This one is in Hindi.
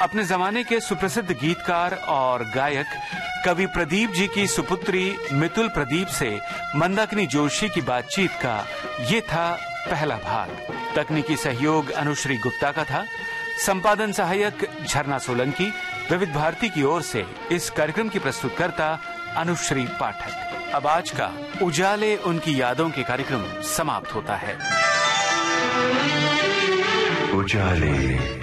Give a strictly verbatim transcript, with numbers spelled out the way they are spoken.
अपने जमाने के सुप्रसिद्ध गीतकार और गायक कवि प्रदीप जी की सुपुत्री मितुल प्रदीप से मंदाकिनी जोशी की बातचीत का ये था पहला भाग। तकनीकी सहयोग अनुश्री गुप्ता का था। संपादन सहायक झरना सोलंकी। विविध भारती की ओर से इस कार्यक्रम की प्रस्तुतकर्ता अनुश्री पाठक। अब आज का उजाले उनकी यादों के कार्यक्रम समाप्त होता है। उजाले